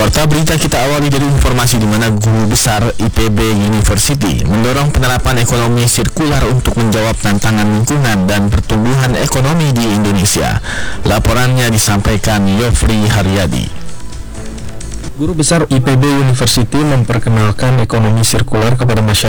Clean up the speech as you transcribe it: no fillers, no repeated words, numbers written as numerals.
Warta berita kita awali dari informasi di mana Guru Besar IPB University mendorong penerapan ekonomi sirkular untuk menjawab tantangan lingkungan dan pertumbuhan ekonomi di Indonesia. Laporannya disampaikan Yofri Haryadi. Guru Besar IPB University memperkenalkan ekonomi sirkular kepada masyarakat